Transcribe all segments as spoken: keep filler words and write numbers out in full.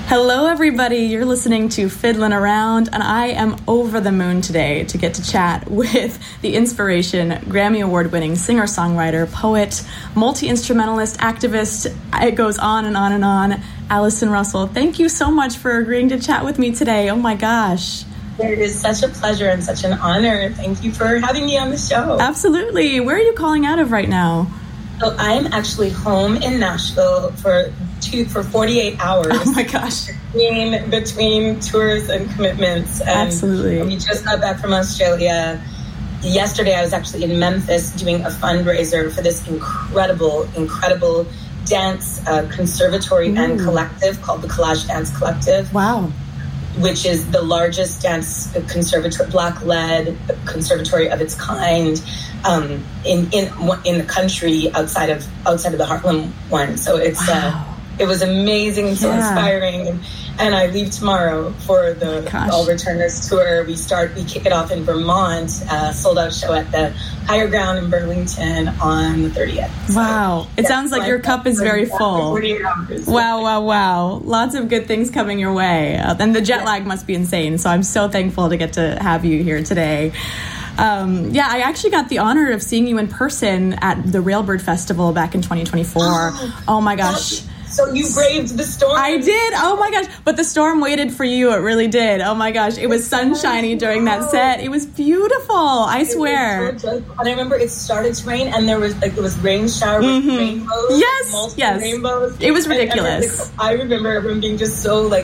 Hello, everybody. You're listening to Fiddlin' Around, and I am over the moon today to get to chat with the inspiration, Grammy Award-winning singer-songwriter, poet, multi-instrumentalist, activist. It goes on and on and on. Allison Russell, thank you so much for agreeing to chat with me today. Oh my gosh. It is such a pleasure and such an honor. Thank you for having me on the show. Absolutely. Where are you calling out of right now? So I'm actually home in Nashville for two for forty-eight hours. Oh my gosh! Between between tours and commitments. And absolutely. We just got back from Australia. Yesterday, I was actually in Memphis doing a fundraiser for this incredible, incredible dance uh, conservatory Ooh. and collective called the Collage Dance Collective. Wow. Which is the largest dance conservatory, Black-led conservatory of its kind um, in in in the country outside of outside of the Heartland one. So it's wow. uh, it was amazing, so yeah. inspiring. And, and I leave tomorrow for the oh All Returners tour. We start, we kick it off in Vermont, uh, sold out show at the Higher Ground in Burlington on the thirtieth. Wow. So, it yeah, sounds like your cup is very full. forty-eight hours. Wow, wow, wow. Lots of good things coming your way. Uh, and the jet yeah. lag must be insane. So I'm so thankful to get to have you here today. Um, yeah, I actually got the honor of seeing you in person at the Railbird Festival back in twenty twenty-four. Oh, oh my gosh. So you braved the storm. I did. Oh my gosh. But the storm waited for you. It really did. Oh my gosh. It was sunshiny during that set. It was beautiful. I swear. And I remember it started to rain and there was like, it was rain shower with mm-hmm. rainbows. Yes. Yes. Rainbows. It was ridiculous. And, and, like, I remember everyone being just so like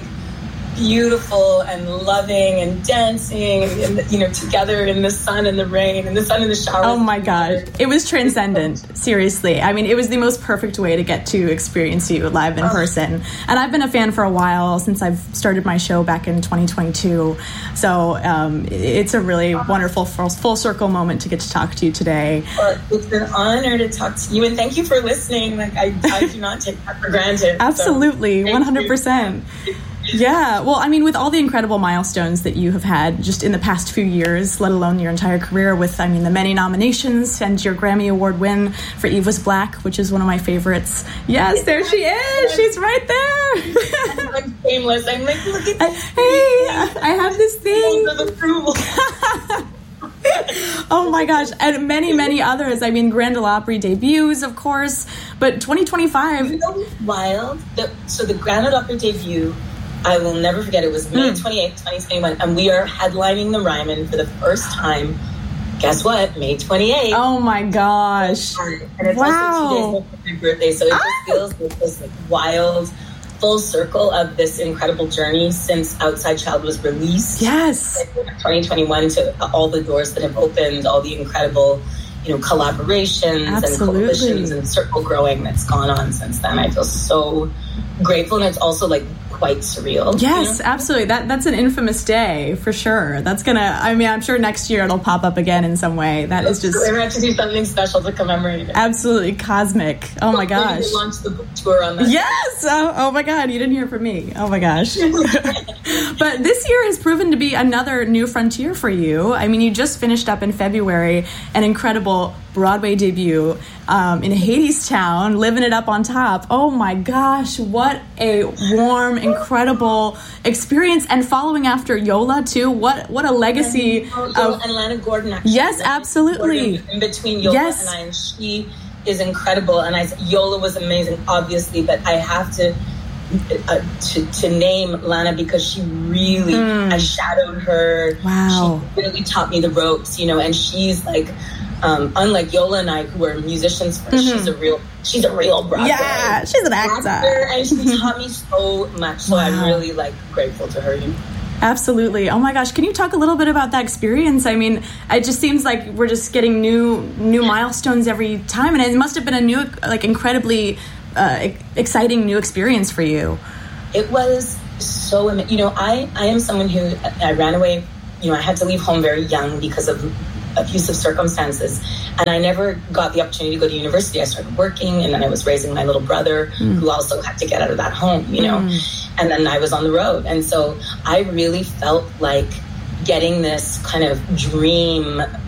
beautiful and loving and dancing and, and you know together in the sun and the rain and the sun and the shower. Oh my gosh, it was transcendent. Seriously, I mean, it was the most perfect way to get to experience you live in person. And I've been a fan for a while, since I've started my show back in twenty twenty-two. So um, it's a really wonderful full, full circle moment to get to talk to you today. Well, it's an honor to talk to you, and thank you for listening. Like I, I do not take that for granted. Absolutely, so one hundred percent. Yeah, well, I mean, with all the incredible milestones that you have had just in the past few years, let alone your entire career with, I mean, the many nominations and your Grammy Award win for Eve Was Black, which is one of my favorites. Yes, there she is. She's right there. I'm shameless. I'm like, look at this. Hey, I have this thing. Of approval. Oh my gosh, and many, many others. I mean, Grand Ole Opry debuts, of course, but twenty twenty-five. You know what's wild? The, so the Grand Ole Opry debut, I will never forget. It was May twenty-eighth, twenty twenty-one, and we are headlining the Ryman for the first time. Guess what? May twenty-eighth. Oh my gosh! And it's wow. also two days before my birthday, so it just ah. feels like this like wild full circle of this incredible journey since Outside Child was released. Yes. Like twenty twenty-one to all the doors that have opened, all the incredible, you know, collaborations Absolutely. and coalitions and circle growing that's gone on since then. I feel so grateful, and it's also like quite surreal. Yes, you know? absolutely. That that's an infamous day for sure. That's gonna. I mean, I'm sure next year it'll pop up again in some way. That that's is just. We're gonna have to do something special to commemorate it. Absolutely cosmic. Oh my gosh. We launch the book tour on that. Yes. Oh, oh my God. You didn't hear from me. Oh my gosh. But this year has proven to be another new frontier for you. I mean, you just finished up in February an incredible Broadway debut um, in Hadestown, living it up on top. Oh my gosh, what a warm, incredible experience. And following after Yola too, what what a legacy. And, oh, Yola of, and Lana Gordon, actually. Yes, absolutely. Gordon, in between Yola yes. and I, and she is incredible. And I Yola was amazing, obviously, but I have to Uh, to, to name Lana because she really, mm. I shadowed her. Wow. She really taught me the ropes, you know, and she's like, um, unlike Yola and I, who are musicians first, mm-hmm. she's a real, she's a real Broadway. Yeah, she's an actor. actor and she taught me so much. So wow. I'm really like grateful to her. Absolutely. Oh my gosh. Can you talk a little bit about that experience? I mean, it just seems like we're just getting new, new milestones every time. And it must have been a new, like incredibly Uh, exciting new experience for you. It was so, you know, I, I am someone who, I ran away, you know, I had to leave home very young because of abusive circumstances. And I never got the opportunity to go to university. I started working, and then I was raising my little brother mm. who also had to get out of that home, you know, mm. and then I was on the road. And so I really felt like getting this kind of dream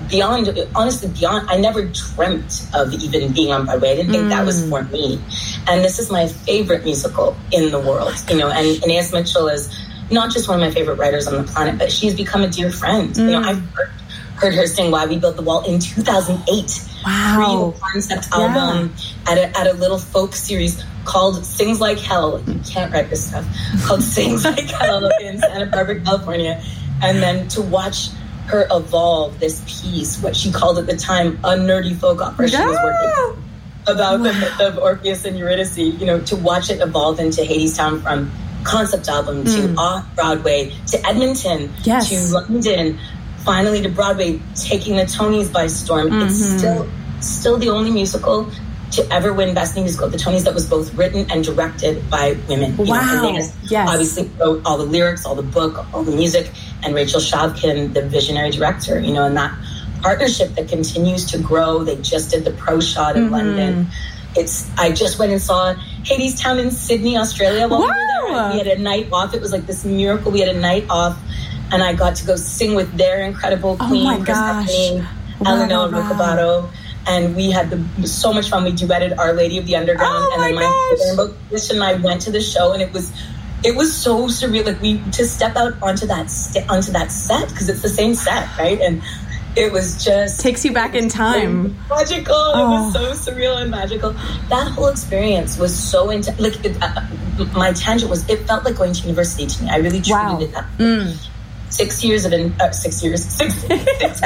beyond, honestly, beyond, I never dreamt of even being on Broadway. I didn't think mm. that was for me. And this is my favorite musical in the world, you know, and Anais Mitchell is not just one of my favorite writers on the planet, but she's become a dear friend. Mm. You know, I've heard, heard her sing Why We Built the Wall in two thousand eight. Wow. Pre-concept album yeah. at, a, at a little folk series called Sings Like Hell. You can't write this stuff. Called Sings Like Hell in Santa Barbara, California. And then to watch her evolve this piece, what she called at the time a nerdy folk opera yeah. she was working about wow. the myth of Orpheus and Eurydice, you know, to watch it evolve into Hadestown from concept album to mm. off-Broadway to Edmonton yes. to London, finally to Broadway, taking the Tonys by storm. Mm-hmm. It's still still the only musical to ever win Best New Musical at the Tonys that was both written and directed by women. You wow. know, and yes. obviously wrote all the lyrics, all the book, all the music, and Rachel Shavkin, the visionary director, you know, and that partnership that continues to grow. They just did the Pro Shot in mm-hmm. London. It's, I just went and saw Hadestown in Sydney, Australia while wow. we were there. We had a night off. It was like this miracle. We had a night off, and I got to go sing with their incredible queen, oh Persephone, wow, Eleanor wow. Roccobato. And we had the, so much fun. We duetted Our Lady of the Underground. Oh and my then my rainbow musician and I went to the show, and it was it was so surreal. Like, we to step out onto that st- onto that set, because it's the same set, right? And it was just takes you back in time. Magical. Oh. It was so surreal and magical. That whole experience was so intense. Like, it, uh, my tangent was, it felt like going to university to me. I really treated wow. it that way. Mm. Six years of in, uh, six years six. six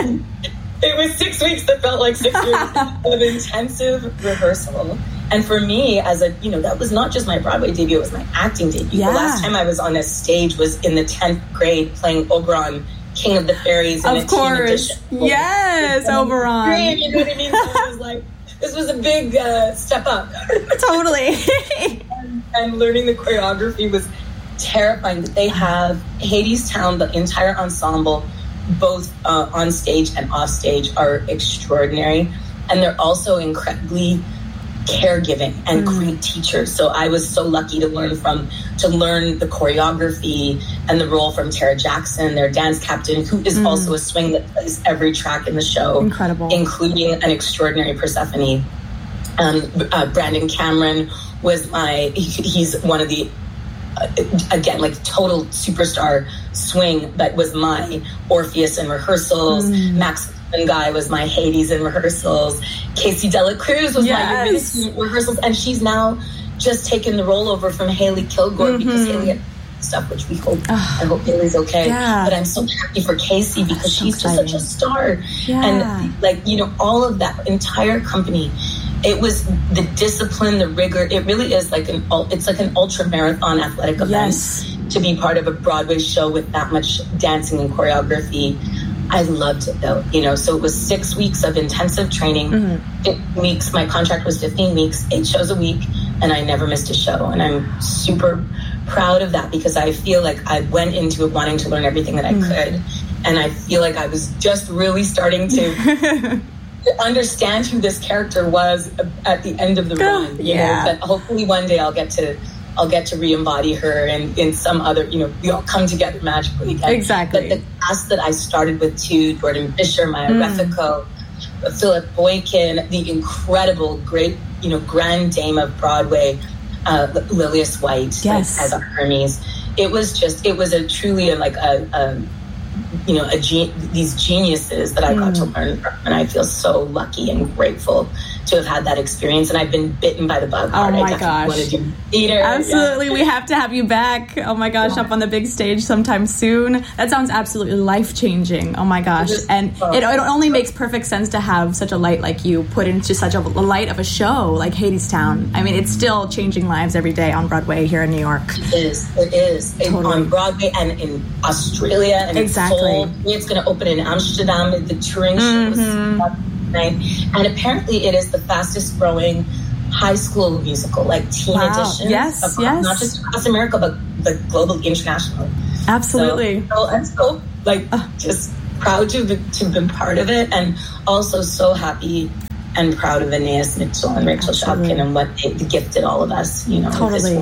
It was six weeks that felt like six years of intensive rehearsal. And for me, as a, you know, that was not just my Broadway debut, it was my acting debut. Yeah. The last time I was on a stage was in the tenth grade playing Oberon, King of the Fairies. In of course. Yes, Oberon. Great, you know what I mean? So it was like, this was a big uh, step up. Totally. and, and learning the choreography was terrifying. That they have Hadestown, the entire ensemble, both uh, on stage and off stage, are extraordinary, and they're also incredibly caregiving and mm. great teachers. So I was so lucky to learn from to learn the choreography and the role from Tara Jackson, their dance captain, who is mm. also a swing that plays every track in the show. Incredible, including an extraordinary Persephone. Um, uh, Brandon Cameron was my he, he's one of the Uh, again, like total superstar swing, that was my Orpheus in rehearsals. Mm. Max Guy was my Hades in rehearsals. Casey Dela Cruz was yes. my Eurydice in rehearsals, and she's now just taken the role over from Haley Kilgore mm-hmm. because Haley had stuff, which we hope. Oh. I hope Haley's okay. Yeah. But I'm so happy for Casey because so she's exciting. Just such a star, yeah. and like, you know, all of that entire company. It was the discipline, the rigor. It really is like an it's like an ultra marathon athletic event yes. to be part of a Broadway show with that much dancing and choreography. I loved it though, you know. So it was six weeks of intensive training. Mm-hmm. Fifteen weeks. My contract was fifteen weeks, eight shows a week, and I never missed a show. And I'm super proud of that because I feel like I went into it wanting to learn everything that I mm-hmm. could, and I feel like I was just really starting to. To understand who this character was at the end of the run, you yeah. know, that hopefully one day I'll get to, I'll get to re-embody her, and in some other, you know, we all come together magically again. Exactly. But the cast that I started with too, Jordan Fisher, Maya mm. Reffico, Philip Boykin, the incredible, great, you know, grand dame of Broadway, uh, Lilias White, yes. like, as our Hermes. It was just, it was a truly a, like a, a you know, a ge- these geniuses that I got mm. to learn from, and I feel so lucky and grateful to have had that experience. And I've been bitten by the bug hard. Oh my I gosh! Want to do theater. Absolutely, yeah. We have to have you back. Oh my gosh, yeah. Up on the big stage sometime soon. That sounds absolutely life changing. Oh my gosh, it and it, it only makes perfect sense to have such a light like you put into such a light of a show like Hadestown. I mean, it's still changing lives every day on Broadway here in New York. It is. It is totally. On Broadway and in Australia and exactly. in Seoul. It's going to open in Amsterdam. The touring shows. Mm-hmm. And apparently it is the fastest growing high school musical, like teen wow. editions. Yes, across, yes. Not just across America, but like globally, internationally. Absolutely. So, so I'm so like uh, just proud to to have been part of it, and also so happy and proud of Anais Mitchell and Rachel Shavkin and what they gifted all of us, you know, totally. with this work.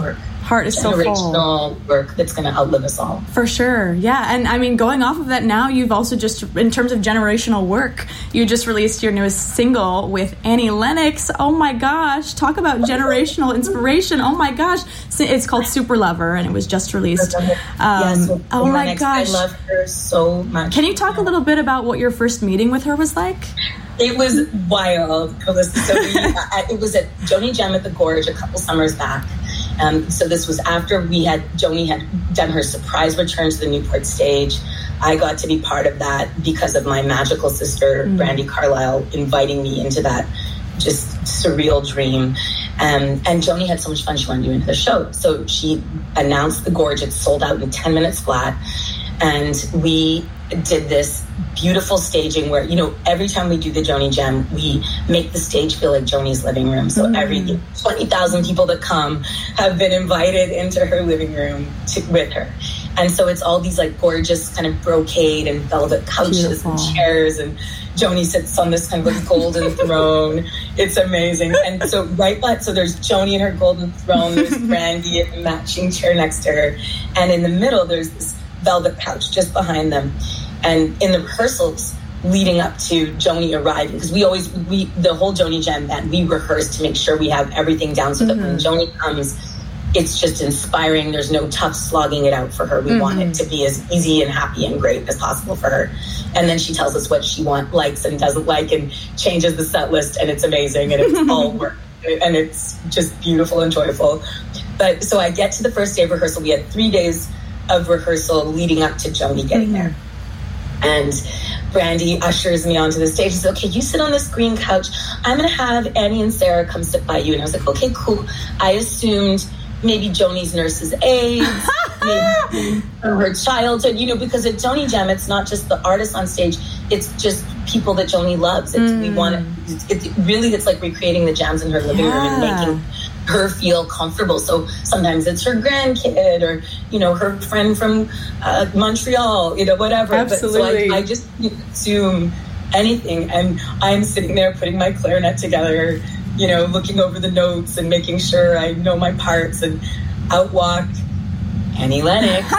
heart is so full. Work that's going to outlive us all. For sure. Yeah. And I mean, going off of that now, you've also just, in terms of generational work, you just released your newest single with Annie Lennox. Oh my gosh. Talk about generational inspiration. Oh my gosh. It's called Super Lover, and it was just released. Um, yes, oh my Lennox, gosh. I love her so much. Can you talk a little bit about what your first meeting with her was like? It was wild, Calista. So we, uh, it was at Joni Jam at the Gorge a couple summers back. Um, so this was after we had, Joni had done her surprise return to the Newport stage. I got to be part of that because of my magical sister, mm. Brandi Carlile, inviting me into that just surreal dream. Um, and Joni had so much fun, she wanted to do another show. So she announced the Gorge. It sold out in ten minutes flat. And we did this beautiful staging where, you know, every time we do the Joni Jam, we make the stage feel like Joni's living room. So mm. every twenty thousand people that come have been invited into her living room to, with her. And so it's all these like gorgeous kind of brocade and velvet couches Beautiful. and chairs, and Joni sits on this kind of like golden throne. It's amazing. And so right by, so there's Joni in her golden throne, there's Brandi in a matching chair next to her, and in the middle there's this velvet couch just behind them. And in the rehearsals leading up to Joni arriving, because we always, we the whole Joni Jam band, we rehearse to make sure we have everything down so mm-hmm. that when Joni comes, it's just inspiring. There's no tough slogging it out for her. We mm-hmm. want it to be as easy and happy and great as possible for her. And then she tells us what she wants, likes and doesn't like, and changes the set list, and it's amazing, and it's all work, and it's just beautiful and joyful. But so I get to the first day of rehearsal. We had three days of rehearsal leading up to Joni getting mm-hmm. there. And Brandi ushers me onto the stage and says, okay, you sit on this green couch. I'm going to have Annie and Sarah come sit by you. And I was like, okay, cool. I assumed maybe Joni's nurse's aides, maybe her childhood, you know, because at Joni Jam, it's not just the artists on stage. It's just people that Joni loves. It's, mm. We want to, it, it really, it's like recreating the jams in her living yeah. room and making her feel comfortable. So sometimes it's her grandkid or, you know, her friend from uh, Montreal, you know, whatever. Absolutely. But, so I, I just assume anything. And I'm sitting there putting my clarinet together, you know, looking over the notes and making sure I know my parts, and out walk Annie Lennox.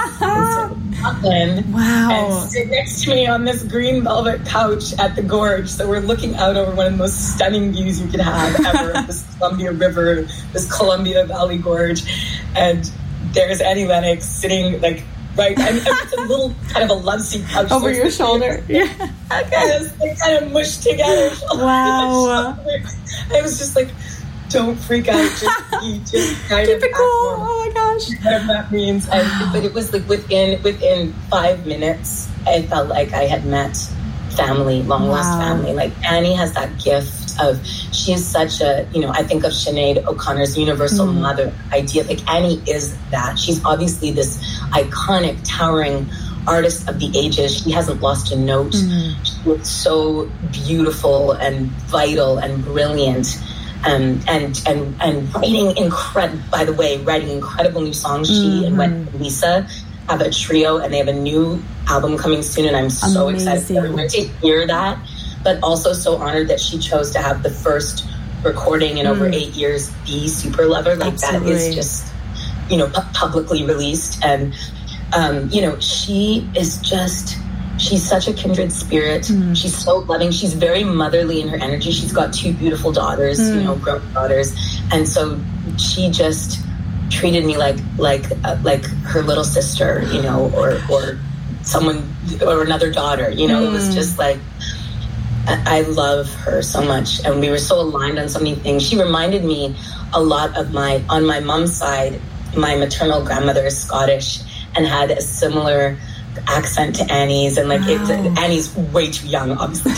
Scotland, wow. and sit next to me on this green velvet couch at the Gorge. So we're looking out over one of the most stunning views you could have ever of this Columbia River, this Columbia Valley Gorge. And there's Annie Lennox sitting like right, I mean, it's a little kind of a love seat couch over your shoulder. Yeah. Okay, they kind of mushed together. Wow. I was just like, don't freak out. Just be just kind Typical. of Oh my gosh. Whatever that means. I, but it was like within within five minutes, I felt like I had met family, long wow. lost family. Like Annie has that gift of, she is such a, you know, I think of Sinead O'Connor's universal mm. mother idea. Like Annie is that. She's obviously this iconic, towering artist of the ages. She hasn't lost a note. Mm. She was so beautiful and vital and brilliant. Um, and and and writing incredible. By the way, writing incredible new songs. She mm-hmm. and Lisa have a trio, and they have a new album coming soon. And I'm so Amazing. excited for everyone to hear that. But also so honored that she chose to have the first recording in mm. over eight years be Super Lover. Like Absolutely. That is just, you know, pu- publicly released, and um, you know, she is just. She's such a kindred spirit. Mm. She's so loving. She's very motherly in her energy. She's got two beautiful daughters, mm. you know, grown daughters. And so she just treated me like like uh, like her little sister, you know, or or someone or another daughter. You know, mm. it was just like, I, I love her so much. And we were so aligned on so many things. She reminded me a lot of my, on my mom's side, my maternal grandmother is Scottish and had a similar accent to Annie's, and like wow. it's, Annie's way too young, obviously,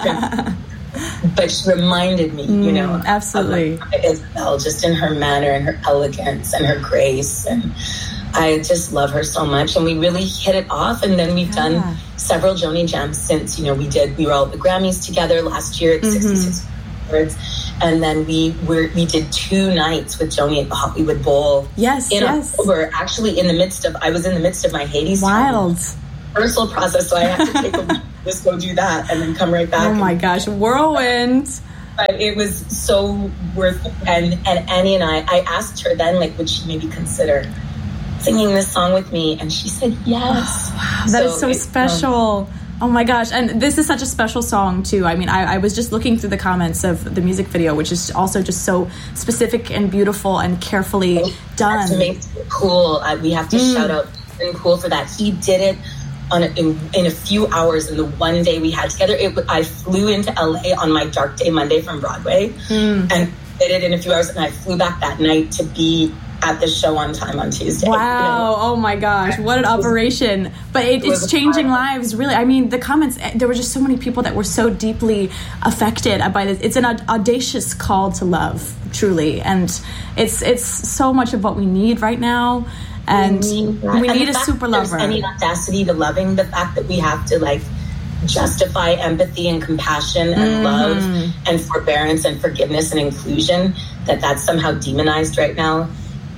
but she reminded me, mm, you know, absolutely, of like Isabel, just in her manner and her elegance and her grace, and I just love her so much. And we really hit it off, and then we've yeah. done several Joni Jams since. You know, we did we were all at the Grammys together last year at mm-hmm. sixty-six Awards. And then we were we did two nights with Joni at the Hollywood Bowl. Yes, in yes. October, actually in the midst of I was in the midst of my Hades Wild. rehearsal process, so I had to take a week to just go do that and then come right back. Oh my gosh, whirlwind! but it was so worth it. And, and Annie and I, I asked her then, like, would she maybe consider singing this song with me? And she said yes. Oh, wow, that so is so it, special. Um, oh my gosh. And this is such a special song too. I mean, I, I was just looking through the comments of the music video, which is also just so specific and beautiful and carefully done. That's cool. Uh, we have to mm. shout out Ben Poole for that. He did it on a, in, in a few hours in the one day we had together. It, I flew into L A on my dark day Monday from Broadway mm. and did it in a few hours, and I flew back that night to be at the show on time on Tuesday. Wow. You know? Oh my gosh. What an operation. But it, it it's changing lives, really. I mean, the comments, there were just so many people that were so deeply affected by this. It's an audacious call to love, truly. And it's it's so much of what we need right now. And we need, we need a super lover. Any audacity to loving, the fact that we have to like justify empathy and compassion and mm. love and forbearance and forgiveness and inclusion, that that's somehow demonized right now,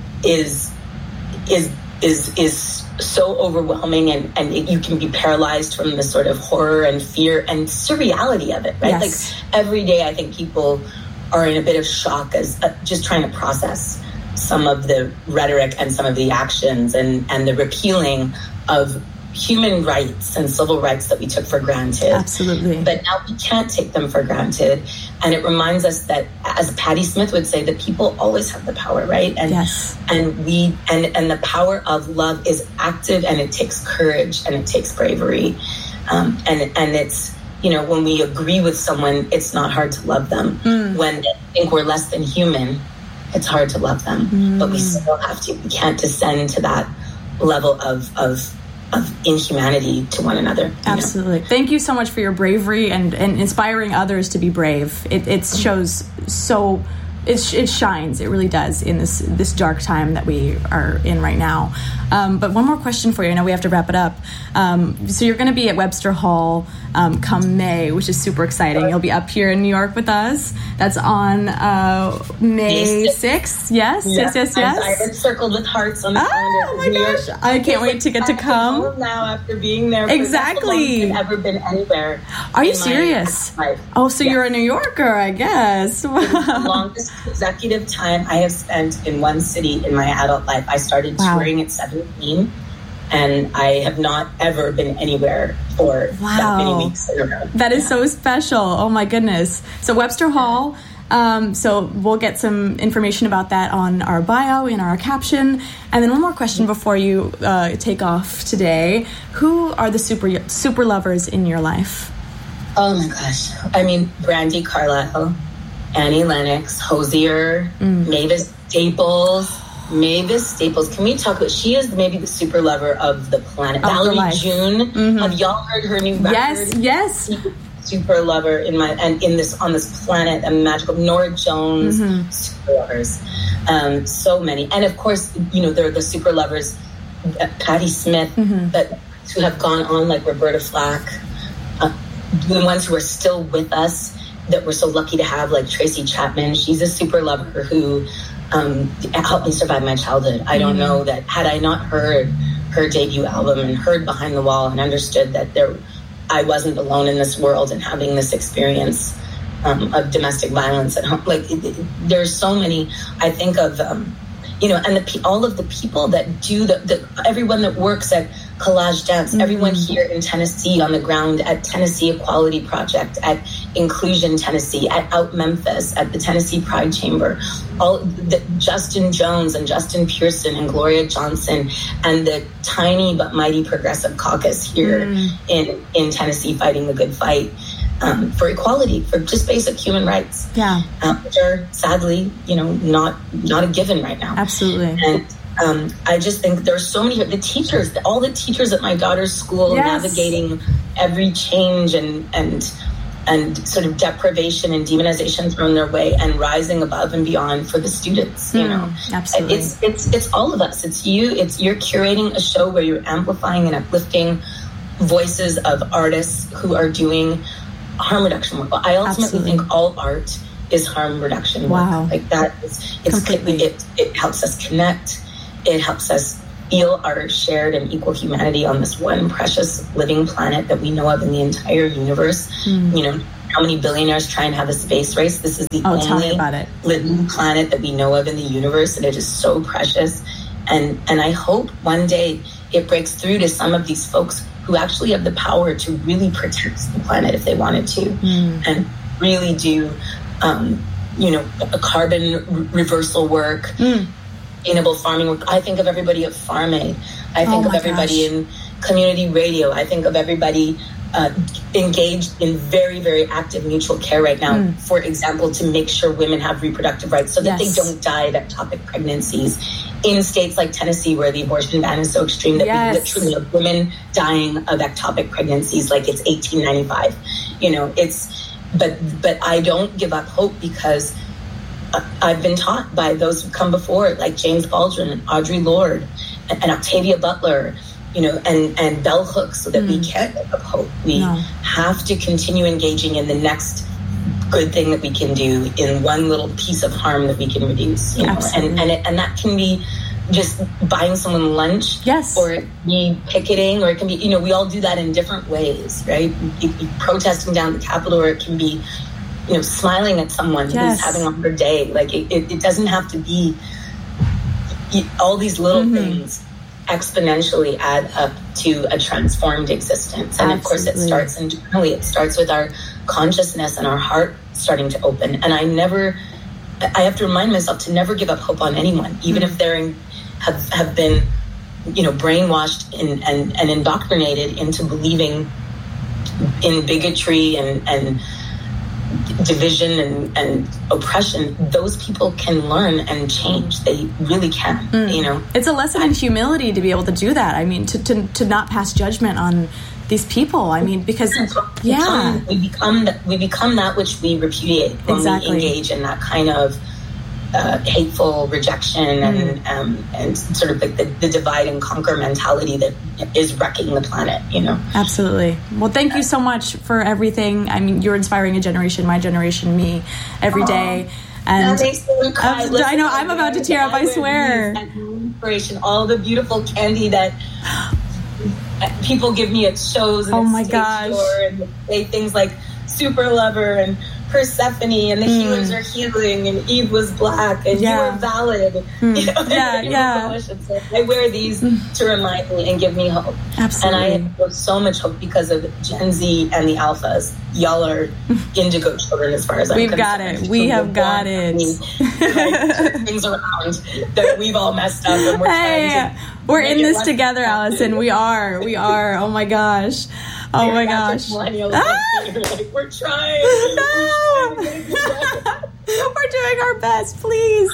is is is is so overwhelming, and and it, you can be paralyzed from the sort of horror and fear and surreality of it, right? Yes. Like every day I think people are in a bit of shock as uh, just trying to process some of the rhetoric and some of the actions and and the repealing of human rights and civil rights that we took for granted. Absolutely. But now we can't take them for granted. And it reminds us that, as Patti Smith would say, that people always have the power, right? And yes. and we and, and the power of love is active, and it takes courage and it takes bravery. Um, and and it's, you know, when we agree with someone, it's not hard to love them. Mm. When they think we're less than human, it's hard to love them. Mm. But we still have to. We can't descend to that level of of of inhumanity to one another. Absolutely. Know? Thank you so much for your bravery and, and inspiring others to be brave. It, it shows so, it, it shines, it really does, in this this dark time that we are in right now. Um, but one more question for you. I know we have to wrap it up. Um, so you're going to be at Webster Hall um, come May, which is super exciting. You'll be up here in New York with us. That's on uh, May sixth. Yes, yes, yes, yes. I have it circled with hearts on the oh, calendar. Oh my gosh. York, I can't wait to get to come. Now after being there for exactly. I've ever been anywhere. Are you serious? Oh, so yes. You're a New Yorker, I guess. Wow. It's the longest consecutive time I have spent in one city in my adult life. I started wow. touring at seventeen. And I have not ever been anywhere for wow. that many weeks in a row. That is yeah. so special. Oh my goodness. So Webster Hall. Um, so we'll get some information about that on our bio, in our caption. And then one more question before you uh, take off today. Who are the super super lovers in your life? Oh my gosh. I mean, Brandi Carlile, Annie Lennox, Hozier, mm. Mavis Staples. Mavis Staples, can we talk about, she is maybe the super lover of the planet. Of Valerie June, mm-hmm. Have y'all heard her new record? Yes, yes. Super lover in my, and in this, on this planet, a magical, Nora Jones, mm-hmm. super lovers. Um, so many. And of course, you know, there are the super lovers, uh, Patti Smith, mm-hmm. that who have gone on, like Roberta Flack, uh, the ones who are still with us that we're so lucky to have, like Tracy Chapman. She's a super lover who Um, helped me survive my childhood. I don't know that had I not heard her debut album and heard Behind the Wall and understood that there, I wasn't alone in this world and having this experience um, of domestic violence at home. Like it, it, there's so many. I think of um, you know, and the all of the people that do the, the everyone that works at Collage Dance, mm-hmm. everyone here in Tennessee on the ground at Tennessee Equality Project, at Inclusion Tennessee, at Out Memphis, at the Tennessee Pride Chamber, all the, Justin Jones and Justin Pearson and Gloria Johnson and the tiny but mighty Progressive Caucus here mm. in, in Tennessee fighting the good fight um, for equality, for just basic human rights. Yeah, um, which are sadly, you know, not not a given right now. Absolutely. And Um, I just think there's so many, the teachers, all the teachers at my daughter's school yes. navigating every change and, and, and sort of deprivation and demonization thrown their way and rising above and beyond for the students, you mm, know. Absolutely. It's, it's, it's all of us. It's you, it's, you're curating a show where you're amplifying and uplifting voices of artists who are doing harm reduction work. I ultimately Absolutely. think all art is harm reduction work. Wow. Like that is, it's, Completely. it, it helps us connect. It helps us feel our shared and equal humanity on this one precious living planet that we know of in the entire universe. Mm. You know, how many billionaires try and have a space race. This is the oh, only living planet that we know of in the universe, and it is so precious. And and I hope one day it breaks through to some of these folks who actually have the power to really protect the planet if they wanted to, mm. and really do, um, you know, a carbon re- reversal work, mm. sustainable farming work. I think of everybody at Farm Aid. I think oh of everybody gosh. in community radio. I think of everybody uh, engaged in very, very active mutual care right now, mm. for example, to make sure women have reproductive rights so that yes. they don't die of ectopic pregnancies. In states like Tennessee, where the abortion ban is so extreme that yes. we literally have women dying of ectopic pregnancies like it's eighteen ninety-five. You know, it's, but, but I don't give up hope, because I've been taught by those who come before, like James Baldwin and Audre Lorde and, and Octavia Butler, you know, and, and bell hooks, so that mm. we can't give up hope. We no. have to continue engaging in the next good thing that we can do, in one little piece of harm that we can reduce, you know, Absolutely. and and, it, and that can be just buying someone lunch, yes, or it can be picketing, or it can be, you know, we all do that in different ways, right? It can be protesting down the Capitol, or it can be, you know, smiling at someone yes. who's having a hard day. Like it, it, it doesn't have to be all these little mm-hmm. things exponentially add up to a transformed existence. And Absolutely. Of course it starts internally. It starts with our consciousness and our heart starting to open. And I never, I have to remind myself to never give up hope on anyone, even mm-hmm. if they're in, have, have been, you know, brainwashed in, and, and indoctrinated into believing in bigotry and, and division and, and oppression. Those people can learn and change. They really can, mm. you know. It's a lesson in humility to be able to do that. I mean, to, to, to not pass judgment on these people. I mean, because we yeah, become, we become that, we become that which we repudiate when exactly. we engage in that kind of uh, hateful rejection mm. and um, and sort of like the, the divide and conquer mentality that is wrecking the planet. You know. Absolutely. Well, thank you so much for everything. I mean, you're inspiring a generation, my generation, me, every day. And that makes me cry. Listen, I know I'm about to tear up. I swear. Inspiration, all the beautiful candy that people give me at shows and oh at my stage gosh. Door, and they say things like Super Lover and Persephone and the mm. healers are healing and Eve was black and yeah. you are valid. Mm. You know, yeah, yeah. So I wear these mm. to remind me and give me hope. Absolutely. And I have so much hope because of Gen Z and the alphas. Y'all are indigo children as far as I'm we've concerned. We've got it. We have got it. I mean, like, things around that we've all messed up and we're hey, trying to we're in this together, Allison. We are. We are. Oh my gosh. Oh my gosh. Ah! Like, we're trying. No. We're, trying we're doing our best, please.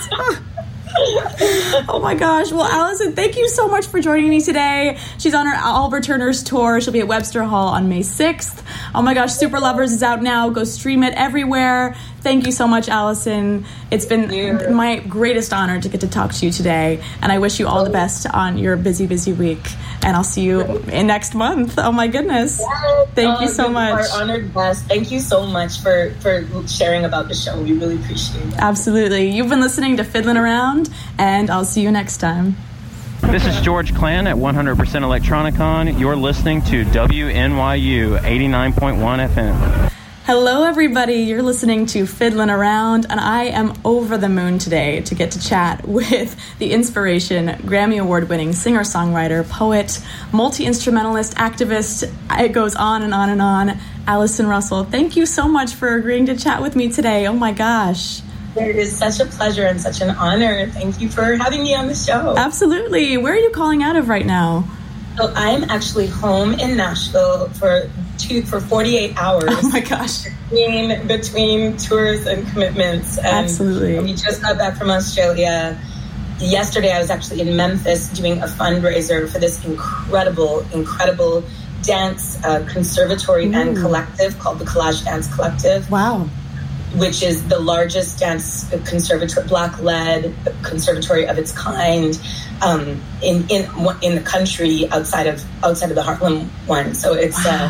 Oh my gosh. Well, Allison, thank you so much for joining me today. She's on her Albert Turner's tour. She'll be at Webster Hall on May sixth. Oh my gosh, Super Lovers is out now. Go stream it everywhere. Thank you so much, Allison. It's been yeah. my greatest honor to get to talk to you today. And I wish you all the best on your busy, busy week. And I'll see you in next month. Oh my goodness. Yes. Thank oh, you so much. Our honored guest. Thank you so much for, for sharing about the show. We really appreciate it. Absolutely. You've been listening to Fiddlin' Around, and I'll see you next time. This is George Clan at one hundred percent Electronicon. You're listening to W N Y U eighty-nine point one F M. Hello, everybody. You're listening to Fiddlin' Around, and I am over the moon today to get to chat with the inspiration, Grammy Award-winning singer-songwriter, poet, multi-instrumentalist, activist. It goes on and on and on. Allison Russell, thank you so much for agreeing to chat with me today. Oh, my gosh. It is such a pleasure and such an honor. Thank you for having me on the show. Absolutely. Where are you calling out of right now? So I'm actually home in Nashville for two for forty-eight hours. Oh my gosh! Between between tours and commitments. And absolutely. We just got back from Australia. Yesterday, I was actually in Memphis doing a fundraiser for this incredible, incredible dance uh, conservatory Ooh. and collective called the Collage Dance Collective. Wow. Which is the largest dance conservatory, Black-led conservatory of its kind um, in in in the country outside of outside of the Heartland one. So it's wow. uh,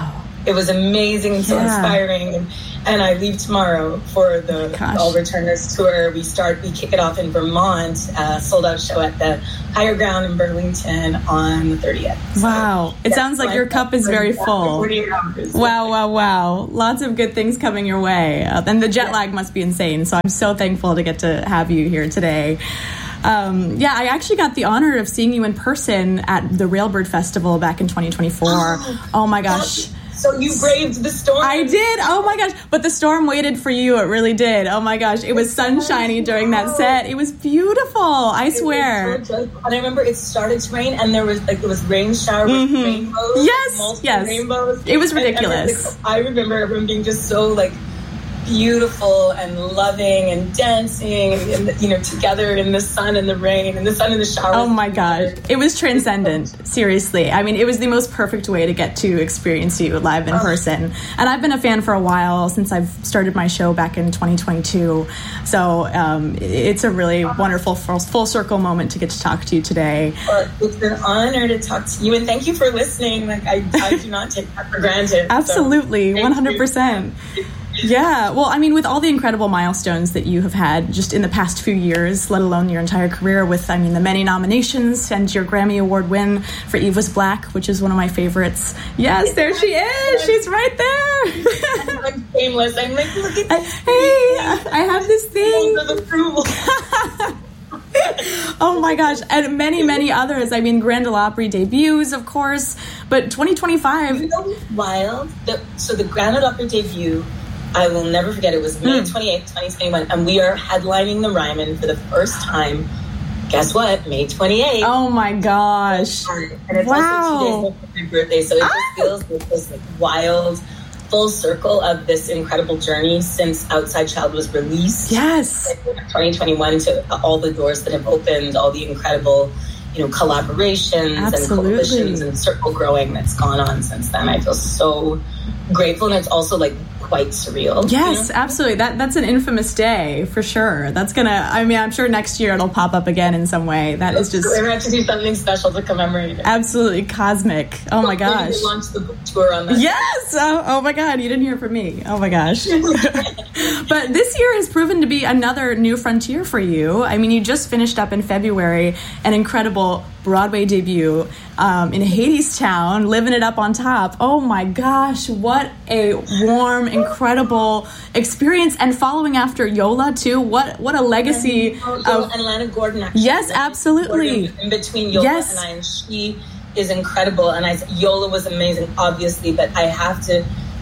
it was amazing and so Yeah. inspiring. And, and I leave tomorrow for the Gosh. All Returners tour. We start, we kick it off in Vermont, uh, sold out show at the Higher Ground in Burlington on the thirtieth. Wow. It sounds like your cup is very full. forty-eight hours. Wow, wow, wow. Lots of good things coming your way. Uh, and the jet lag must be insane. So I'm so thankful to get to have you here today. Um, yeah, I actually got the honor of seeing you in person at the Railbird Festival back in twenty twenty-four. Oh, oh my gosh. So you braved the storm. I did. Oh my gosh. But the storm waited for you. It really did. Oh my gosh. It was sunshiny during that set. It was beautiful. I swear. So and I remember it started to rain and there was like, it was rain shower with Mm-hmm. rainbows. Yes, multiple yes. rainbows. It was And ridiculous. everything- I remember everyone being just so like beautiful and loving and dancing and, and you know, together in the sun and the rain and the sun and the shower. Oh my gosh. It was transcendent. Seriously. I mean, it was the most perfect way to get to experience you live in person. And I've been a fan for a while, since I've started my show back in twenty twenty-two. So um, it's a really wonderful full, full circle moment to get to talk to you today. Well, it's an honor to talk to you and thank you for listening. Like I, I do not take that for granted. Absolutely. So, one hundred percent. Yeah. Well, I mean, with all the incredible milestones that you have had just in the past few years, let alone your entire career with, I mean, the many nominations and your Grammy Award win for Eve Was Black, which is one of my favorites. Yes, there she is. She's right there. I'm shameless. I'm like, look at I, this. hey, I have this thing. Of approval. Oh my gosh. And many, many others. I mean, Grand Ole Opry debuts, of course, but twenty twenty-five. You know what's wild? The, so the Grand Ole Opry debut, I will never forget. It was May twenty-eighth, twenty twenty-one, and we are headlining the Ryman for the first time. Guess what? May twenty-eighth. Oh my gosh. And it's Wow. also two days before my birthday, so it just feels like this like wild full circle of this incredible journey since Outside Child was released. Yes. twenty twenty-one to all the doors that have opened, all the incredible, you know, collaborations Absolutely. and coalitions and circle growing that's gone on since then. I feel so grateful, and it's also like quite surreal. Yes, you know? absolutely. That that's an infamous day for sure. That's gonna. I mean, I'm sure next year it'll pop up again in some way. That is just We're gonna have to do something special to commemorate it. absolutely cosmic. Oh my gosh. We launch the book tour on that. Yes. Oh, oh my God. You didn't hear from me. Oh my gosh. But this year has proven to be another new frontier for you. I mean, you just finished up in February an incredible Broadway debut um, in Hadestown, living it up on top. Oh my gosh, what a warm, incredible experience! And following after Yola too. What what a legacy And, oh, Yola of and Lana Gordon. Actually, yes, absolutely. In between Yola Yes. and I, and she is incredible. And I Yola was amazing, obviously, but I have to.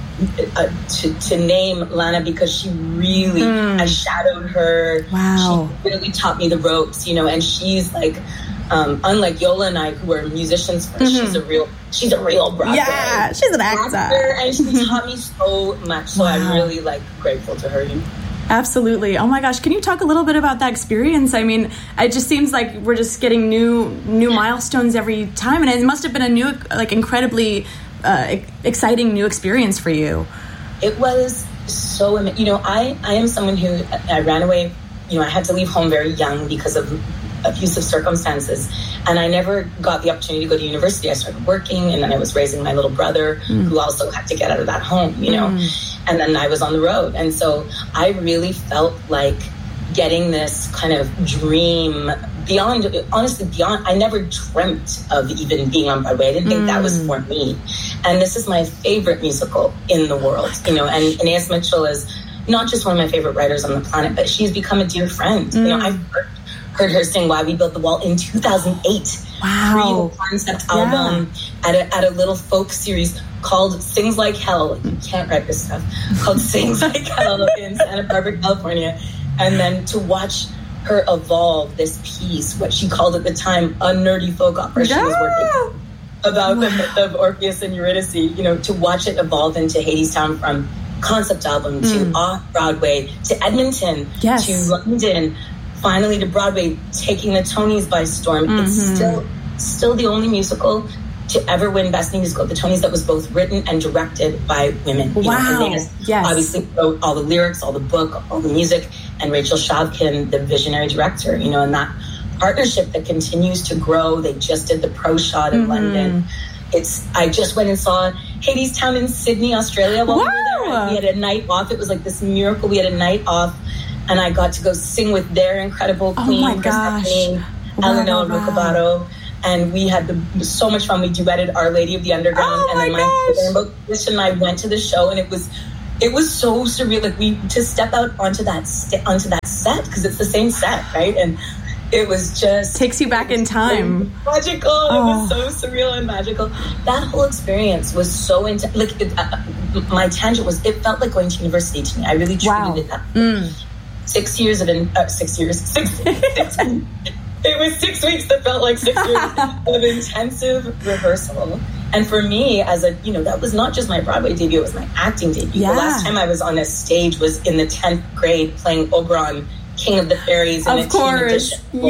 Uh, to, to name Lana because she really, Mm. I shadowed her. Wow. She really taught me the ropes, you know, and she's like, um, unlike Yola and I, who are musicians first, Mm-hmm. she's a real, she's a real Broadway Yeah, she's an actor. and she taught me so much. So I'm Wow. really like grateful to her. You know? Absolutely. Oh my gosh. Can you talk a little bit about that experience? I mean, it just seems like we're just getting new new milestones every time, and it must have been a new, like, incredibly uh, exciting new experience for you. It was so, ama- you know, I, I am someone who, I ran away, you know, I had to leave home very young because of abusive circumstances. And I never got the opportunity to go to university. I started working, and then I was raising my little brother mm. who also had to get out of that home, you know, mm. and then I was on the road. And so I really felt like getting this kind of dream beyond, honestly, beyond, I never dreamt of even being on Broadway. I didn't think mm. that was for me. And this is my favorite musical in the world, you know, and Anais Mitchell is not just one of my favorite writers on the planet, but she's become a dear friend. Mm. You know, I've heard, heard her sing Why We Built the Wall in two thousand eight. Wow. Pre concept album yeah. at, a, at a little folk series called Sings Like Hell. You can't write this stuff. Called Sings Like Hell in Santa Barbara, California. And then to watch her evolve this piece, what she called at the time a nerdy folk opera yeah. she was working about wow. the myth of Orpheus and Eurydice, you know, to watch it evolve into Hadestown from concept album mm. to off-Broadway to Edmonton yes. to London, finally to Broadway, taking the Tonys by storm. Mm-hmm. It's still still the only musical to ever win Best New Musical at the Tonys that was both written and directed by women. You wow. know, and they yes. obviously wrote all the lyrics, all the book, all the music, and Rachel Shavkin, the visionary director, you know, and that partnership that continues to grow. They just did the Pro Shot in mm-hmm. London. it's, I just went and saw Hadestown in Sydney, Australia while wow. we were there. And we had a night off. It was like this miracle. We had a night off, and I got to go sing with their incredible queen, oh my gosh. Persephone, wow, Eleanor wow. Rucobato. And we had the, so much fun. We duetted Our Lady of the Underground. Oh and then my, my Rainbow Christian and I went to the show, and it was it was so surreal. Like, we to step out onto that st- onto that set, because it's the same set, right? And it was just takes you back in time. So magical. Oh. It was so surreal and magical. That whole experience was so intense. Like, it, uh, my tangent was, it felt like going to university to me. I really truly wow. did that. Mm. Six years of in, uh, six years six. six It was six weeks that felt like six years of intensive rehearsal. And for me, as a, you know, that was not just my Broadway debut, it was my acting debut. Yeah. The last time I was on a stage was in the tenth grade playing Oberon, King of the Fairies. In of a course.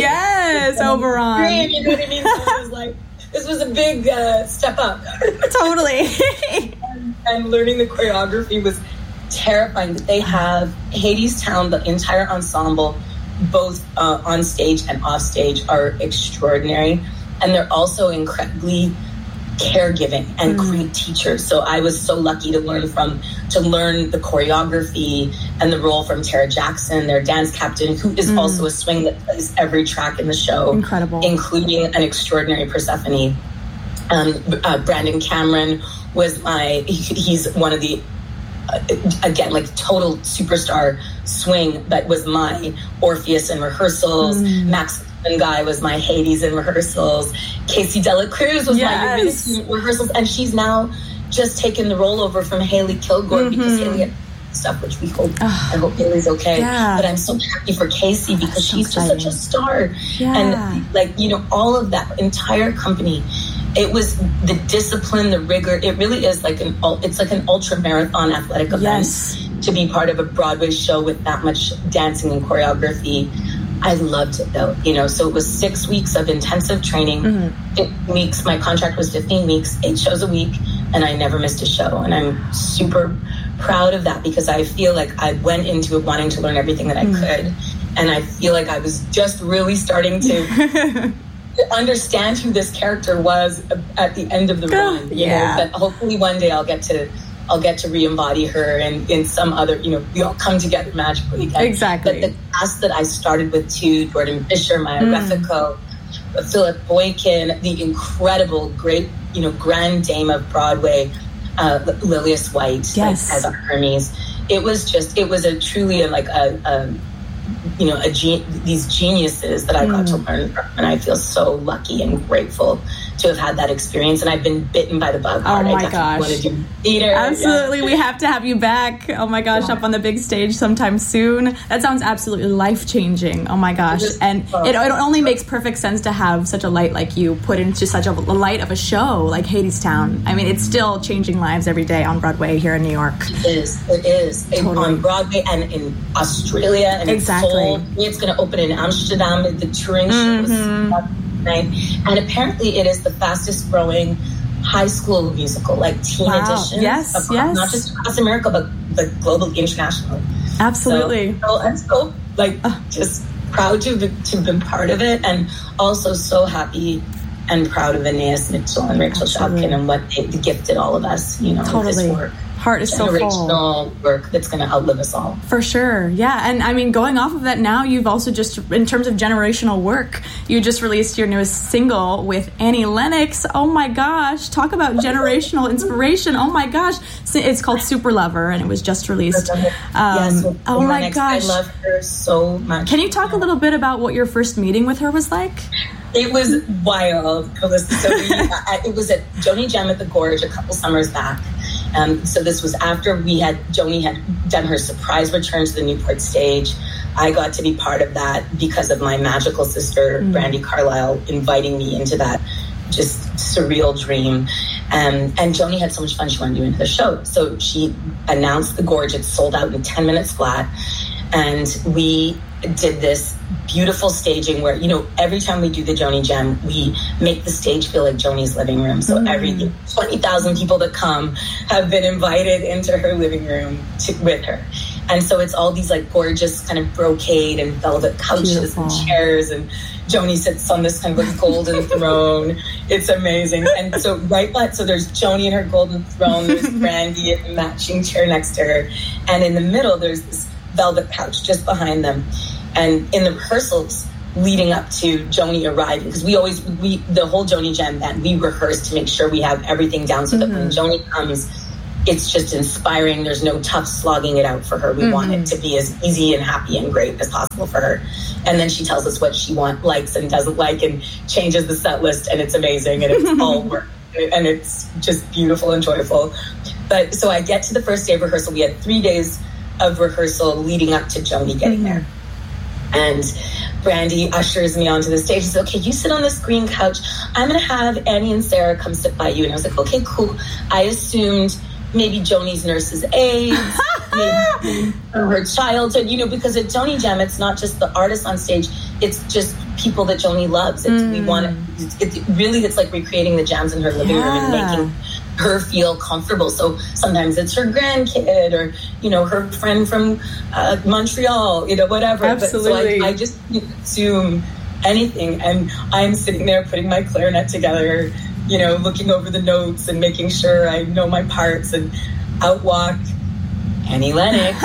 Yes, Oberon. You know what I mean? So it was like, this was a big uh, step up. Totally. and, and learning the choreography was terrifying. That they have Hadestown, the entire ensemble, both uh, on stage and off stage, are extraordinary, and they're also incredibly caregiving and mm. great teachers. So I was so lucky to learn from to learn the choreography and the role from Tara Jackson, their dance captain, who is mm. also a swing that plays every track in the show, incredible, including an extraordinary Persephone. Um, uh, Brandon Cameron was my he, he's one of the Uh, again, like total superstar swing, that was my Orpheus in rehearsals. Mm. Max Guy was my Hades in rehearsals. Casey Dela Cruz was yes. my Eurydice in rehearsals, and she's now just taken the role over from Haley Kilgore mm-hmm. because Haley had stuff, which we hope. Oh. I hope Haley's okay. Yeah. But I'm so happy for Casey because so she's exciting. Just such a star, yeah. and like, you know, all of that entire company. It was the discipline, the rigor. It really is like an it's like an ultra marathon athletic event yes. to be part of a Broadway show with that much dancing and choreography. I loved it though, you know. So it was six weeks of intensive training. Mm-hmm. It weeks. My contract was fifteen weeks, eight shows a week, and I never missed a show. And I'm super proud of that because I feel like I went into it wanting to learn everything that I mm-hmm. could, and I feel like I was just really starting to. understand who this character was at the end of the run. You yeah. know, that hopefully one day I'll get to I'll get to re-embody her and in some other, you know, we all come together magically again. Exactly. But the cast that I started with too, Jordan Fisher, Maya mm. Refico, Philip Boykin, the incredible, great, you know, grand dame of Broadway, uh, Lilias White, yes. like, as our Hermes. It was just, it was a truly a, like a, a you know, a ge- these geniuses that I got mm. to learn from. And I feel so lucky and grateful to have had that experience. And I've been bitten by the bug hard. Oh my I gosh. want to do theater. Absolutely. Yeah. We have to have you back. Oh my gosh. Yeah. Up on the big stage sometime soon. That sounds absolutely life-changing. Oh my gosh. Just, and oh. it, it only makes perfect sense to have such a light like you put into such a light of a show like Hadestown. I mean, it's still changing lives every day on Broadway here in New York. It is. It is. Totally. On Broadway and in Australia and exactly. in Seoul. It's going to open in Amsterdam. The touring shows. Mm-hmm. And apparently it is the fastest growing high school musical, like teen wow. editions. Yes, across, yes. Not just across America, but, but globally, internationally. Absolutely. So, so I'm so like uh, just proud to have, to have been part of it, and also so happy and proud of Aeneas Mitchell and Rachel Absolutely. Shopkin and what they gifted all of us, you know, totally. with this work. Heart is so full. Generational work that's going to outlive us all. For sure, yeah. And I mean, going off of that now, you've also just, in terms of generational work, you just released your newest single with Annie Lennox. Oh my gosh, talk about generational inspiration. Oh my gosh. It's called Super Lover, and it was just released. Um, yes, oh my Lennox. gosh. I love her so much. Can you talk a little bit about what your first meeting with her was like? It was wild, Calista. So we, uh, it was at Joni Gem at the Gorge a couple summers back. Um, so this was after we had, Joni had done her surprise return to the Newport stage. I got to be part of that because of my magical sister, mm. Brandi Carlile, inviting me into that just surreal dream. Um, and Joni had so much fun, she wanted to do another show. So she announced the Gorge. It sold out in ten minutes flat. And we did this beautiful staging where, you know, every time we do the Joni Gem, we make the stage feel like Joni's living room. So mm. every twenty thousand people that come have been invited into her living room to, with her. And so it's all these like gorgeous kind of brocade and velvet couches Beautiful. And chairs, and Joni sits on this kind of like golden throne. It's amazing. And so right by, so there's Joni in her golden throne, there's Brandy in the matching chair next to her, and in the middle there's this velvet couch just behind them. And in the rehearsals leading up to Joni arriving, because we always, we the whole Joni Jam band, we rehearse to make sure we have everything down so mm-hmm. that when Joni comes, it's just inspiring. There's no tough slogging it out for her. We mm-hmm. want it to be as easy and happy and great as possible for her. And then she tells us what she want, likes and doesn't like, and changes the set list, and it's amazing, and it's all work, and it's just beautiful and joyful. But so I get to the first day of rehearsal. We had three days of rehearsal leading up to Joni getting mm-hmm. there. And Brandy ushers me onto the stage and says, okay, you sit on this green couch. I'm going to have Annie and Sarah come sit by you. And I was like, okay, cool. I assumed maybe Joni's nurse's aides, maybe her childhood, you know, because at Joni Jam, it's not just the artists on stage, it's just people that Joni loves. It's, mm. We want it, it, really, it's like recreating the jams in her living yeah. room and making her feel comfortable. So sometimes it's her grandkid or, you know, her friend from uh, Montreal, you know, whatever. Absolutely. But so I, I just assume anything. And I'm sitting there putting my clarinet together, you know, looking over the notes and making sure I know my parts, and out walk Annie Lennox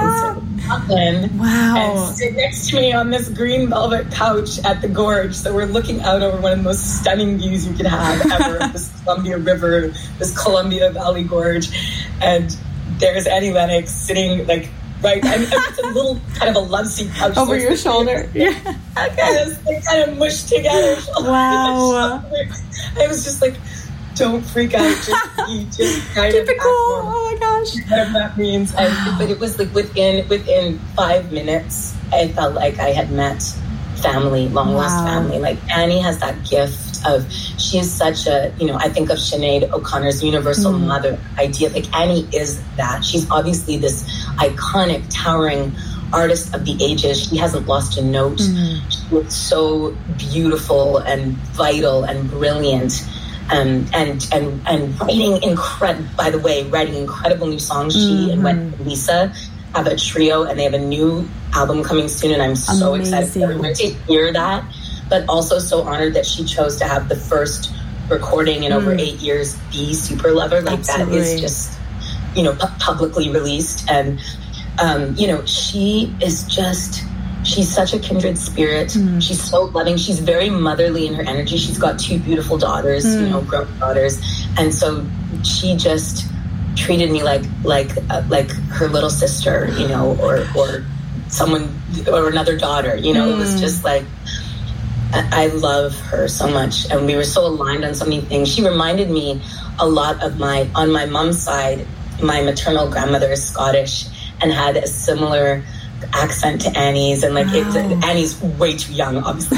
and Scotland wow. and sit next to me on this green velvet couch at the Gorge. So we're looking out over one of the most stunning views you could have ever of this Columbia River, this Columbia Valley Gorge. And there's Annie Lennox sitting like right, I mean, it's a little kind of a love seat couch over your shoulder. Yeah, okay. They kind of mushed together. Wow. I was just like, don't freak out. Just be just kind Keep of it cool. Oh my gosh. Whatever that means. And, but it was like within within five minutes, I felt like I had met family, long lost wow. family. Like Annie has that gift of, she is such a, you know, I think of Sinead O'Connor's universal mm. mother idea. Like Annie is that. She's obviously this iconic, towering artist of the ages. She hasn't lost a note. Mm. She looks so beautiful and vital and brilliant. Um, and and and writing incredible. By the way, writing incredible new songs. Mm-hmm. She and Wendy and Lisa have a trio, and they have a new album coming soon. And I'm so Amazing. excited for everyone to hear that. But also so honored that she chose to have the first recording in mm. over eight years be Super Lover. Like Absolutely. That is just, you know, pu- publicly released, and um, you know, she is just. She's such a kindred spirit. Mm. She's so loving. She's very motherly in her energy. She's got two beautiful daughters, mm. you know, grown daughters. And so she just treated me like like uh, like her little sister, you know, or or someone or another daughter, you know. Mm. It was just like, I, I love her so much. And we were so aligned on so many things. She reminded me a lot of my, on my mom's side, my maternal grandmother is Scottish and had a similar accent to Annie's, and like wow. it, Annie's way too young, obviously,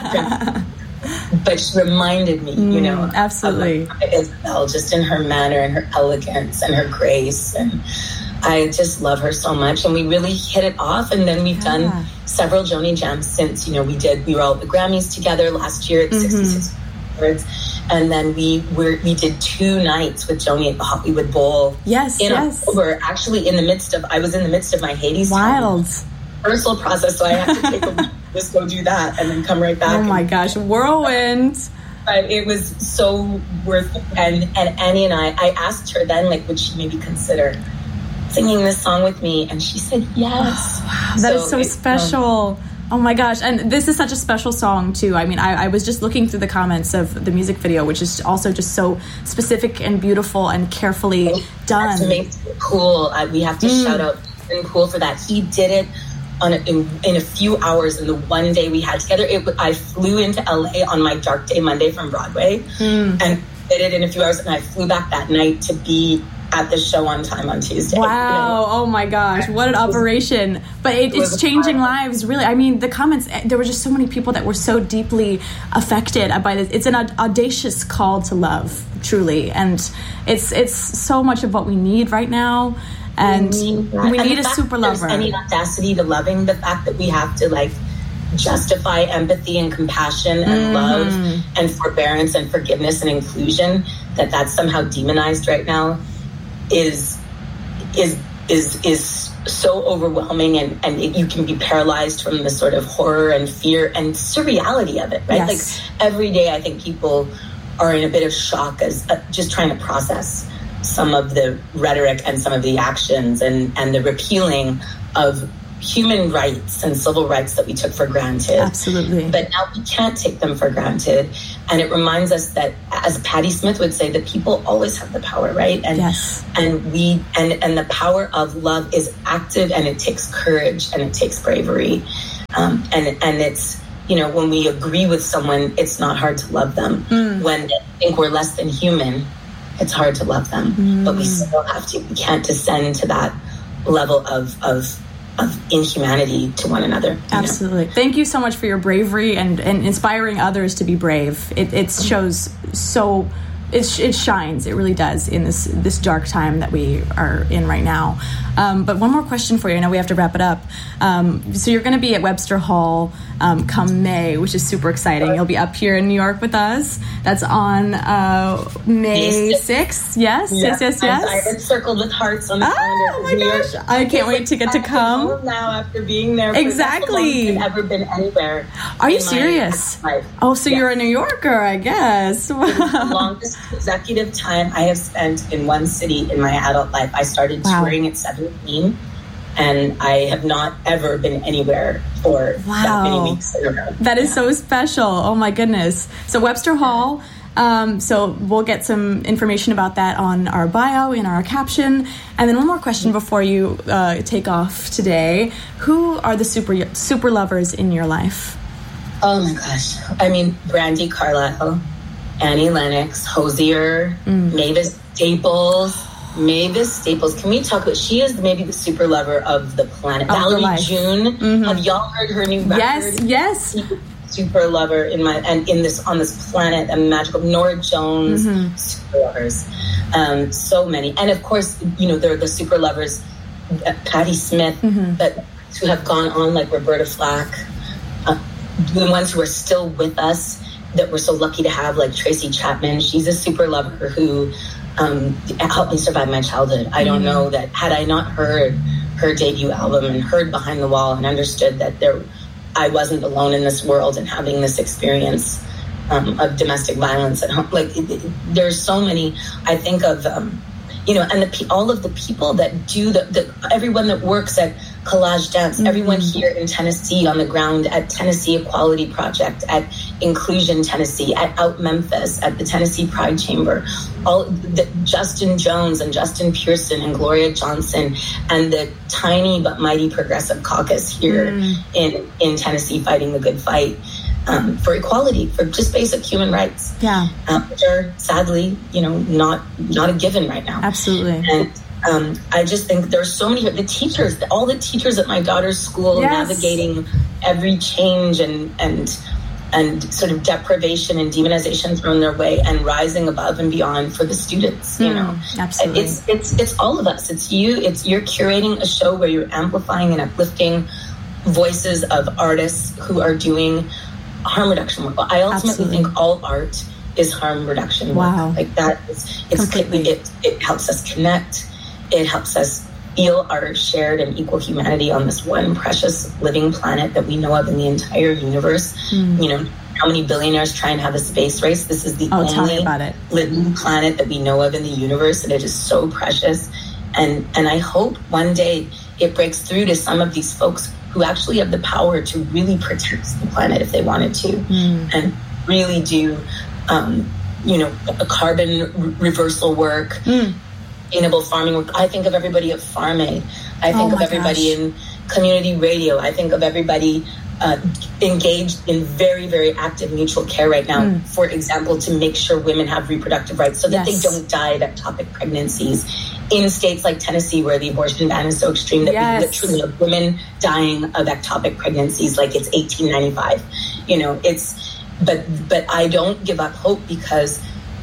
but she reminded me, you know, mm, absolutely, of Isabel, just in her manner and her elegance and her grace, and I just love her so much. And we really hit it off, and then we've yeah. done several Joni Jams since. You know, we did we were all at the Grammys together last year at mm-hmm. sixty-six Awards. And then we were we did two nights with Joni at the Hollywood Bowl. Yes, in yes. October, actually in the midst of I was in the midst of my Hades Wild. rehearsal process, so I had to take a week to just go do that and then come right back. Oh my and, gosh, whirlwind! But it was so worth it. And and Annie and I, I asked her then, like, would she maybe consider singing this song with me? And she said yes. Oh, wow, that so is so it, special. Um, Oh my gosh, and this is such a special song too. I mean, I, I was just looking through the comments of the music video, which is also just so specific and beautiful and carefully done. That's amazing. Cool. Uh, we have to mm. shout out Ben Cool for that. He did it on a, in, in a few hours in the one day we had together. It, I flew into L A on my dark day Monday from Broadway mm. and did it in a few hours, and I flew back that night to be at the show on time on Tuesday. Wow. You know? Oh my gosh. What an operation. But it, it it's changing lives, really. I mean, the comments, there were just so many people that were so deeply affected by this. It's an audacious call to love, truly. And it's it's so much of what we need right now. And we need, we and need a super lover. Any audacity to loving, the fact that we have to like justify empathy and compassion and mm. love and forbearance and forgiveness and inclusion, that that's somehow demonized right now. Is is is is so overwhelming, and, and it, you can be paralyzed from the sort of horror and fear and surreality of it, right? Yes. Like every day I think people are in a bit of shock as uh, just trying to process some of the rhetoric and some of the actions and, and the repealing of human rights and civil rights that we took for granted. Absolutely. But now we can't take them for granted. And it reminds us that, as Patti Smith would say, that people always have the power, right? And yes. and we and, and the power of love is active, and it takes courage and it takes bravery. Um, and and it's, you know, when we agree with someone, it's not hard to love them. Mm. When they think we're less than human, it's hard to love them. Mm. But we still have to. We can't descend to that level of of of inhumanity to one another. Absolutely. Know? Thank you so much for your bravery and, and inspiring others to be brave. It, it shows so, it, it shines, it really does in this this dark time that we are in right now. Um, but one more question for you. I know we have to wrap it up. Um, so you're going to be at Webster Hall um, come May, which is super exciting. You'll be up here in New York with us. That's on uh, May sixth. Yes, yes, yes, yes. yes. It's circled with hearts on the oh, calendar. Oh my gosh! York, I can't wait to get to come. Home now after being there. For exactly. I've ever been anywhere. Are you serious? Oh, so yes. You're a New Yorker, I guess. The longest consecutive time I have spent in one city in my adult life. I started wow. touring at seventeen. And I have not ever been anywhere for wow. that many weeks in a row. That is yeah. so special. Oh my goodness. So Webster Hall, um, so we'll get some information about that on our bio, in our caption. And then one more question before you uh, take off today. Who are the super super lovers in your life? Oh my gosh. I mean, Brandi Carlile, Annie Lennox, Hozier, mm. Mavis Staples. Mavis Staples, can we talk about, she is maybe the super lover of the planet. Of Valerie June, mm-hmm. have y'all heard her new record? Yes, yes. Super lover in my, and in this, on this planet, a magical, Nora Jones, mm-hmm. super lovers. Um, so many. And of course, you know, there are the super lovers, uh, Patti Smith, mm-hmm. that who have gone on, like Roberta Flack, uh, the ones who are still with us that we're so lucky to have, like Tracy Chapman. She's a super lover who um, helped me survive my childhood. I don't mm-hmm. know that had I not heard her debut album and heard Behind the Wall and understood that there, I wasn't alone in this world and having this experience um, of domestic violence at home. Like it, it, there's so many. I think of um, you know, and the all of the people that do the, the everyone that works at Collage Dance, mm-hmm. everyone here in Tennessee on the ground at Tennessee Equality Project, at Inclusion Tennessee, at Out Memphis, at the Tennessee Pride Chamber, all the, Justin Jones and Justin Pearson and Gloria Johnson and the tiny but mighty Progressive Caucus here mm. in, in Tennessee fighting the good fight um, for equality, for just basic human rights. Yeah, um, which are sadly, you know, not not a given right now. Absolutely. And Um, I just think there's so many, the teachers, all the teachers at my daughter's school yes. navigating every change and, and, and sort of deprivation and demonization thrown their way and rising above and beyond for the students, you mm, know, absolutely. It's, it's, it's all of us. It's you, it's, you're curating a show where you're amplifying and uplifting voices of artists who are doing harm reduction work. I ultimately absolutely. think all art is harm reduction work. Wow. Like that is, it's, it, it, it helps us connect. It helps us feel our shared and equal humanity on this one precious living planet that we know of in the entire universe. Mm. You know, how many billionaires try and have a space race? This is the oh, only living planet that we know of in the universe, and it is so precious. And and I hope one day it breaks through to some of these folks who actually have the power to really protect the planet if they wanted to, mm. and really do, um, you know, a carbon re- reversal work. Mm. Sustainable farming work. I think of everybody at Farm Aid. I think oh of everybody gosh. in community radio. I think of everybody uh, engaged in very, very active mutual care right now, mm. for example, to make sure women have reproductive rights so that yes. they don't die of ectopic pregnancies. In states like Tennessee, where the abortion ban is so extreme that yes. we literally have women dying of ectopic pregnancies like it's eighteen ninety-five. You know, it's, but, but I don't give up hope because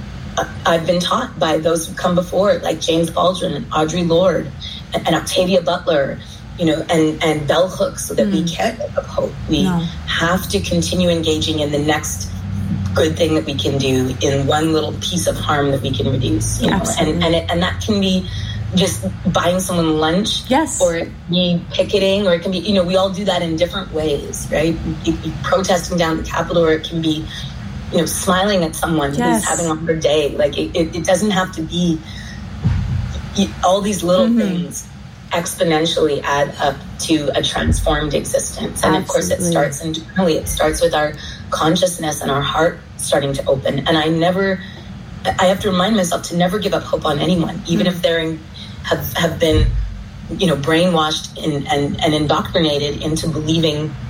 I've been taught by those who come before, like James Baldwin and Audre Lorde and, and Octavia Butler, you know, and, and Bell Hooks, so that mm. we can't give up hope. We no. have to continue engaging in the next good thing that we can do in one little piece of harm that we can reduce. You know? Absolutely. And and, it, and that can be just buying someone lunch, yes, or it can be picketing, or it can be, you know, we all do that in different ways, right? It can be protesting down the Capitol, or it can be, you know, smiling at someone yes. who's having a hard day. Like it, it, it doesn't have to be all these little mm-hmm. things exponentially add up to a transformed existence. And Absolutely. Of course it starts internally. It starts with our consciousness and our heart starting to open. And I never, I have to remind myself to never give up hope on anyone, even mm-hmm. if they're in, have, have been, you know, brainwashed and, and, and indoctrinated into believing